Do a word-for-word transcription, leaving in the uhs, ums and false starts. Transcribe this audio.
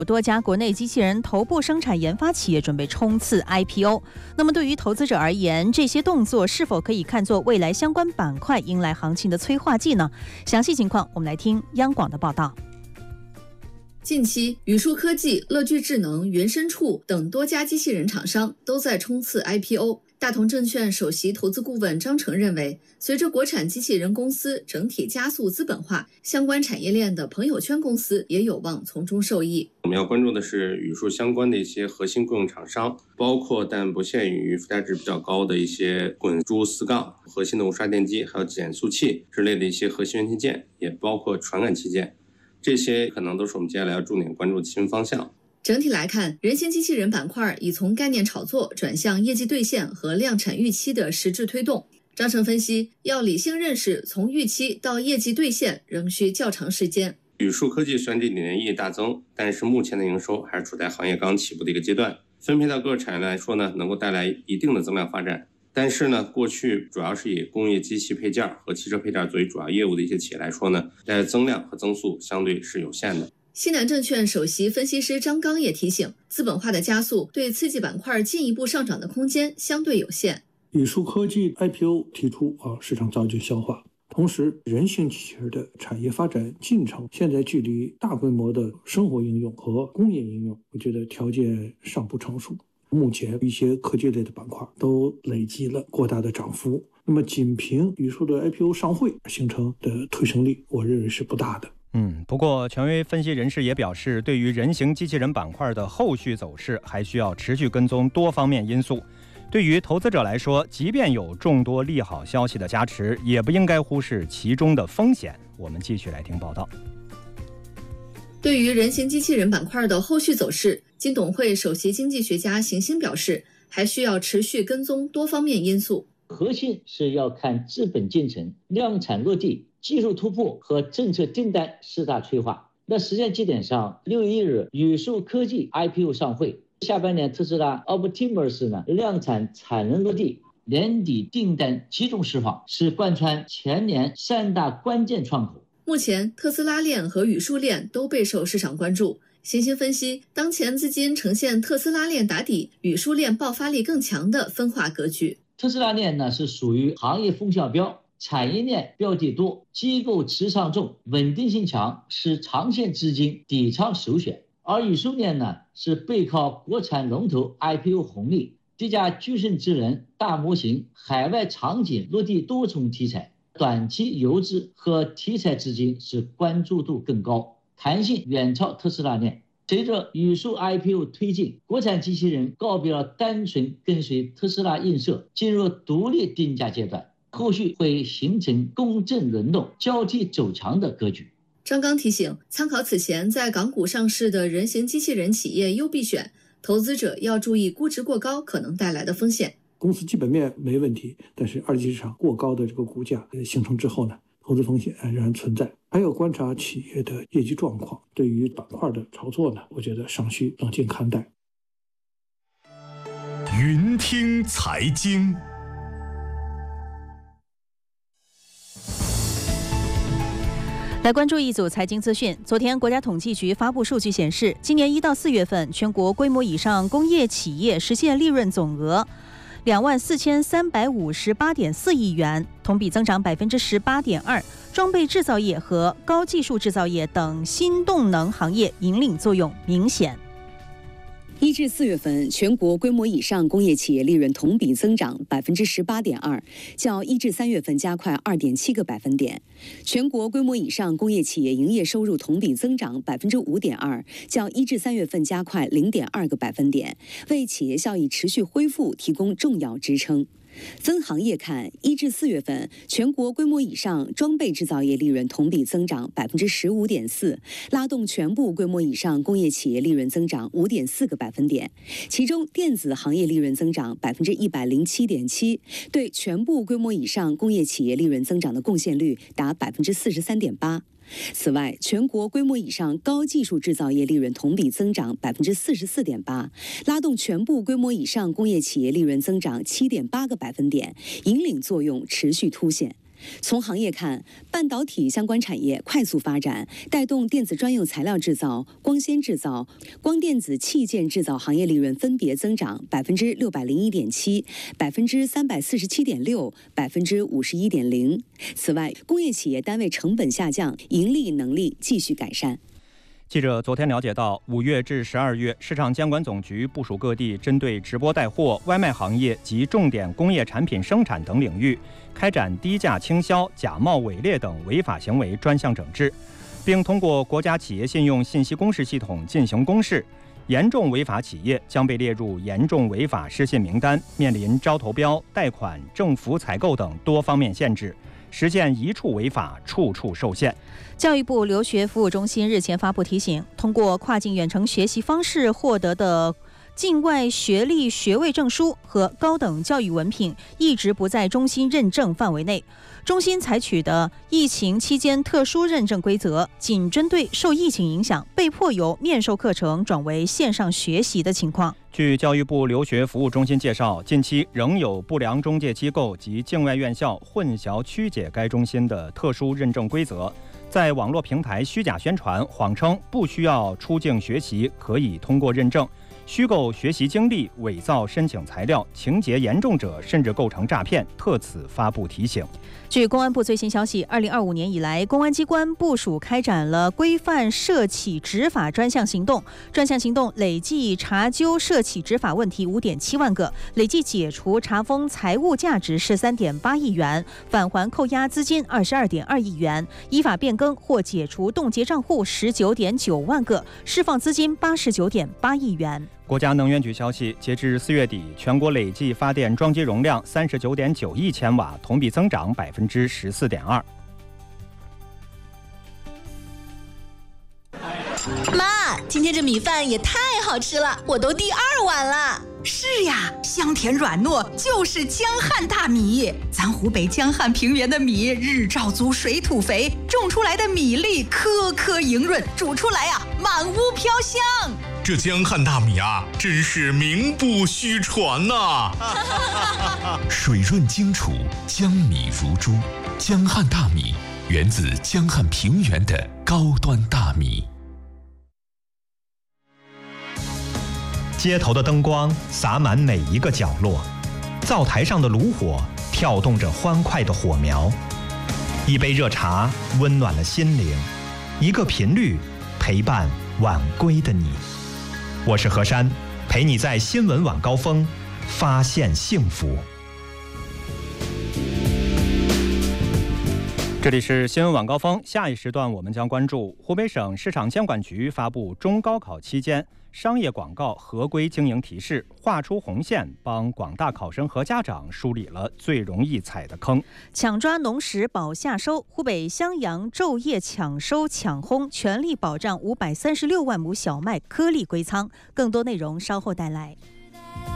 多家国内机器人头部生产研发企业准备冲刺 I P O。那么对于投资者而言，这些动作是否可以看作未来相关板块迎来行情的催化剂呢？详细情况我们来听央广的报道。 近期，宇树科技、乐聚智能、云深处等多家机器人厂商都在冲刺 I P O。大同证券首席投资顾问张成认为，随着国产机器人公司整体加速资本化，相关产业链的朋友圈公司也有望从中受益。 我们要关注的是宇树相关的一些核心供应厂商，包括但不限于附加值比较高的一些滚珠丝杠、核心的无刷电机，还有减速器之类的一些核心元器件，也包括传感器件，这些可能都是我们接下来要重点关注的新方向。 整体来看，人形机器人板块已从概念炒作转向业绩兑现和量产预期的实质推动。张成分析，要理性认识从预期到业绩兑现仍需较长时间。 宇树科技虽然这几年业绩大增，但是目前的营收还是处在行业刚起步的一个阶段，分配到各个产业来说呢，能够带来一定的增量发展。但是呢，过去主要是以工业机器配件和汽车配件作为主要业务的一些企业来说呢，在增量和增速相对是有限的。 西南证券首席分析师张刚也提醒，资本化的加速对刺激板块进一步上涨的空间相对有限。 宇树科技 I P O 提出啊，市场早就消化。同时，人形机器人的产业发展进程现在距离大规模的生活应用和工业应用，我觉得条件尚不成熟。目前一些科技类的板块都累积了过大的涨幅，那么仅凭宇树的 I P O 上会形成的推升力，我认为是不大的。 嗯，不过权威分析人士也表示，对于人形机器人板块的后续走势，还需要持续跟踪多方面因素。对于投资者来说，即便有众多利好消息的加持，也不应该忽视其中的风险。我们继续来听报道。 对于人形机器人板块的后续走势，金董会首席经济学家邢星表示，还需要持续跟踪多方面因素。 核心是要看资本进程、量产落地、技术突破和政策订单四大催化。那时间节点上，六月一日宇树科技 I P O 上会，下半年特斯拉 Optimus 呢量产产能落地，年底订单集中释放，是贯穿全年三大关键窗口。 目前特斯拉链和宇树链都备受市场关注。邢星分析，当前资金呈现特斯拉链打底、宇树链爆发力更强的分化格局。 特斯拉链呢是属于行业风向标，产业链标的多，机构持仓重，稳定性强，是长线资金底仓首选。而宇树链呢是背靠国产龙头 I P O 红利，叠加具身智能、大模型、海外场景落地多重题材，短期游资和题材资金是关注度更高，弹性远超特斯拉链。随着宇树 I P O 推进，国产机器人告别了单纯跟随特斯拉映射，进入独立定价阶段，后续会形成公正轮动、交替走强的格局。 张刚提醒，参考此前在港股上市的人形机器人企业优必选，投资者要注意估值过高可能带来的风险。 公司基本面没问题，但是二级市场过高的这个股价形成之后呢，投资风险仍然存在。还有观察企业的业绩状况，对于板块的炒作呢，我觉得尚需冷静看待。 云听财经， 来关注一组财经资讯。昨天，国家统计局发布数据显示，今年一到四月份，全国规模以上工业企业实现利润总额两万四千三百五十八点四亿元，同比增长百分之十八点二。装备制造业和高技术制造业等新动能行业引领作用明显。 一至四月份，全国规模以上工业企业利润同比增长百分之十八点二，较一至三月份加快二点七个百分点。全国规模以上工业企业营业收入同比增长百分之五点二，较一至三月份加快零点二个百分点，为企业效益持续恢复提供重要支撑。分行业看，一至四月份，全国规模以上装备制造业利润同比增长百分之十五点四，拉动全部规模以上工业企业利润增长五点四个百分点。其中，电子行业利润增长百分之一百零七点七，对全部规模以上工业企业利润增长的贡献率达百分之四十三点八。此外，全国规模以上高技术制造业利润同比增长百分之四十四点八，拉动全部规模以上工业企业利润增长七点八个百分点，引领作用持续凸显。 从行业看，半导体相关产业快速发展，带动电子专用材料制造、光纤制造、光电子器件制造行业利润分别增长百分之六百零一点七、百分之三百四十七点六、百分之五十一点零。此外，工业企业单位成本下降，盈利能力继续改善。 记者昨天了解到，五月至十二月，市场监管总局部署各地针对直播带货、外卖行业及重点工业产品生产等领域，开展低价倾销、假冒伪劣等违法行为专项整治，并通过国家企业信用信息公示系统进行公示。严重违法企业将被列入严重违法失信名单，面临招投标、贷款、政府采购等多方面限制，实现一处违法，处处受限。 教育部留学服务中心日前发布提醒，通过跨境远程学习方式获得的境外学历学位证书和高等教育文凭一直不在中心认证范围内。中心采取的疫情期间特殊认证规则，仅针对受疫情影响被迫由面授课程转为线上学习的情况。 据教育部留学服务中心介绍，近期仍有不良中介机构及境外院校混淆曲解该中心的特殊认证规则，在网络平台虚假宣传，谎称不需要出境学习可以通过认证，虚构学习经历，伪造申请材料，情节严重者甚至构成诈骗，特此发布提醒。 据公安部最新消息，二零二五年以来，公安机关部署开展了规范涉企执法专项行动，专项行动累计查究涉企执法问题五点七万个，累计解除查封财物价值十三点八亿元，返还扣押资金二十二点二亿元，依法变更或解除冻结账户十九点九万个，释放资金八十九点八亿元。 国家能源局消息，截至四月底，全国累计发电装机容量三十九点九亿千瓦，同比增长百分之十四点二。 妈，今天这米饭也太好吃了，我都第二碗了。 是呀，香甜软糯，就是江汉大米。咱湖北江汉平原的米日照足，水土肥，种出来的米粒颗颗莹润，煮出来啊，满屋飘香。 这江汉大米啊，真是名不虚传呐、 啊！水润精楚，江米如珠。江汉大米源自江汉平原的高端大米。 街头的灯光洒满每一个角落，灶台上的炉火跳动着欢快的火苗。一杯热茶温暖了心灵，一个频率陪伴晚归的你。我是何山，陪你在新闻晚高峰发现幸福。 这里是新闻晚高峰，下一时段我们将关注湖北省市场监管局发布中高考期间商业广告合规经营提示，画出红线，帮广大考生和家长梳理了最容易踩的坑。 抢抓农时保夏收，湖北襄阳昼夜抢收抢烘，全力保障五百三十六万亩小麦颗粒归仓。更多内容稍后带来。